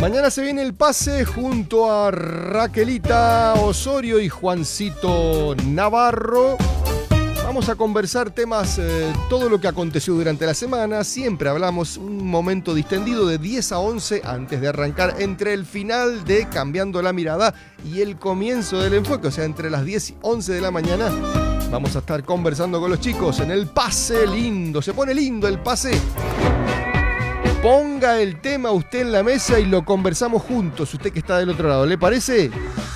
Mañana se viene el pase junto a Raquelita Osorio y Juancito Navarro. Vamos a conversar temas, todo lo que aconteció durante la semana. Siempre hablamos un momento distendido de 10 a 11 antes de arrancar, entre el final de Cambiando la Mirada y el comienzo del enfoque, o sea, entre las 10 y 11 de la mañana. Vamos a estar conversando con los chicos en el pase lindo. Se pone lindo el pase. Ponga el tema usted en la mesa y lo conversamos juntos, usted que está del otro lado. ¿Le parece?